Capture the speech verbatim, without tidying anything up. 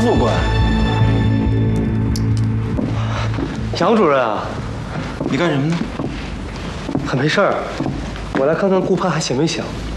副官。杨主任啊， 你干什么呢？ 没事儿，我来看看顾盼还醒没醒。